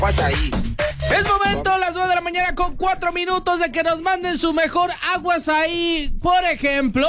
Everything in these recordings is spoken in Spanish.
Es momento, las 9 de la mañana con 4 minutos, de que nos manden su mejor aguas ahí. Por ejemplo,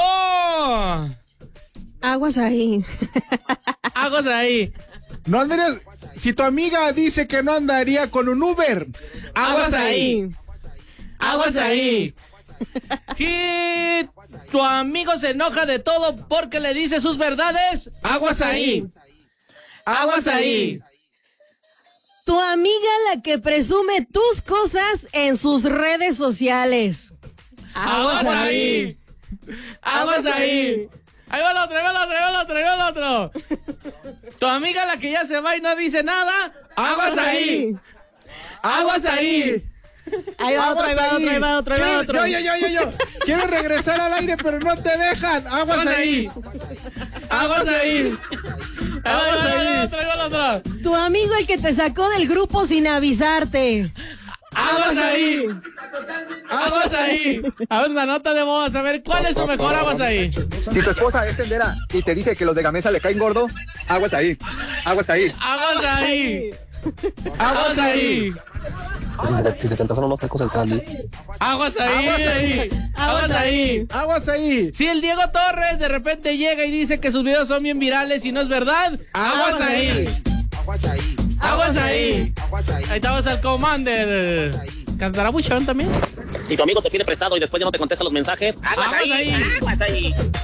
aguas ahí. aguas ahí. No andarías. Si tu amiga dice que no andaría con un Uber, Aguas ahí. Aguas ahí. Si tu amigo se enoja de todo porque le dice sus verdades, aguas ahí. Aguas ahí. Tu amiga la que presume tus cosas en sus redes sociales. Aguas ahí. Aguas ahí. Ahí va el otro, ahí va el otro, ahí va el otro, ahí va el otro. Tu amiga la que ya se va y no dice nada, aguas ahí. Aguas ahí. Ahí va otro, ahí va otro, ahí va otro, ahí va otro. Yo. Quieres regresar al aire, pero no te dejan. Aguas ahí. Aguas ahí. Aguas ahí. Ahí va el otro. Tu amigo el que te sacó del grupo sin avisarte. Aguas ahí. Aguas ahí. A ver, una nota de voz, a ver, ¿cuál es su mejor aguas ahí? Si tu esposa es tendera y te dice que los de Gamesa le caen gordo, aguas ahí. Aguas ahí. Aguas ahí. Aguas ahí. Si se te antojan unos tacos al Cali. Aguas ahí. Aguas ahí. Aguas ahí. Si el Diego Torres de repente llega y dice que sus videos son bien virales y no es verdad, aguas ahí. Aguas ahí. Ahí estamos al Commander. ¿Cantará buchón también? Si tu amigo te pide prestado y después ya no te contesta los mensajes, aguas ahí. Aguas ahí.